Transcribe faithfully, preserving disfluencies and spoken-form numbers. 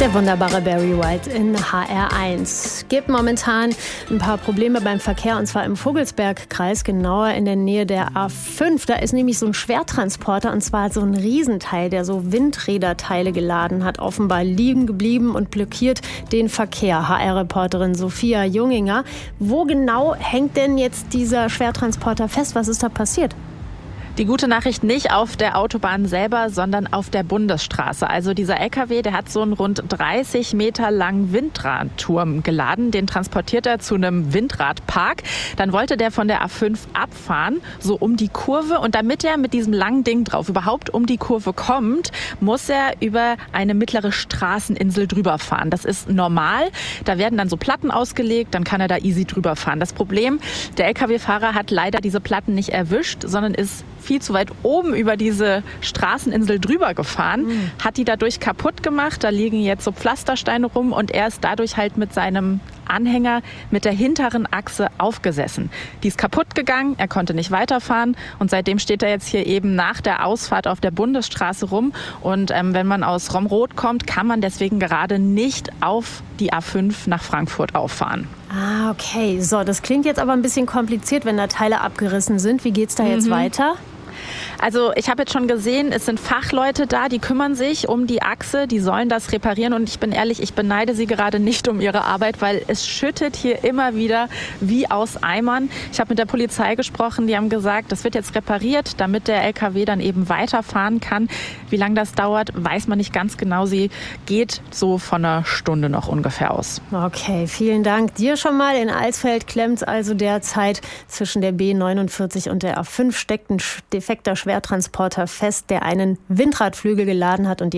Der wunderbare Barry White in H R eins. Es gibt momentan ein paar Probleme beim Verkehr, und zwar im Vogelsbergkreis, genauer in der Nähe der A fünf. Da ist nämlich so ein Schwertransporter, und zwar so ein Riesenteil, der so Windräderteile geladen hat, offenbar liegen geblieben und blockiert den Verkehr. H R-Reporterin Sophia Junginger. Wo genau hängt denn jetzt dieser Schwertransporter fest? Was ist da passiert? Die gute Nachricht: nicht auf der Autobahn selber, sondern auf der Bundesstraße. Also dieser L K W, der hat so einen rund dreißig Meter langen Windradturm geladen. Den transportiert er zu einem Windradpark. Dann wollte der von der A fünf abfahren, so um die Kurve. Und damit er mit diesem langen Ding drauf überhaupt um die Kurve kommt, muss er über eine mittlere Straßeninsel drüber fahren. Das ist normal. Da werden dann so Platten ausgelegt, dann kann er da easy drüber fahren. Das Problem: der L K W-Fahrer hat leider diese Platten nicht erwischt, sondern ist viel zu weit oben über diese Straßeninsel drüber gefahren, mhm. hat die dadurch kaputt gemacht. Da liegen jetzt so Pflastersteine rum und er ist dadurch halt mit seinem Anhänger mit der hinteren Achse aufgesessen. Die ist kaputt gegangen, er konnte nicht weiterfahren und seitdem steht er jetzt hier eben nach der Ausfahrt auf der Bundesstraße rum. Und ähm, wenn man aus Romrod kommt, kann man deswegen gerade nicht auf die A fünf nach Frankfurt auffahren. Ah, okay. So, das klingt jetzt aber ein bisschen kompliziert, wenn da Teile abgerissen sind. Wie geht's da jetzt mhm. weiter? Also ich habe jetzt schon gesehen, es sind Fachleute da, die kümmern sich um die Achse, die sollen das reparieren. Und ich bin ehrlich, ich beneide sie gerade nicht um ihre Arbeit, weil es schüttet hier immer wieder wie aus Eimern. Ich habe mit der Polizei gesprochen, die haben gesagt, das wird jetzt repariert, damit der L K W dann eben weiterfahren kann. Wie lange das dauert, weiß man nicht ganz genau. Sie geht so von einer Stunde noch ungefähr aus. Okay, vielen Dank dir schon mal. In Alsfeld klemmt es also derzeit zwischen der B neunundvierzig und der A fünf, steckt ein defekter Schwertransporter fest, der einen Windradflügel geladen hat und die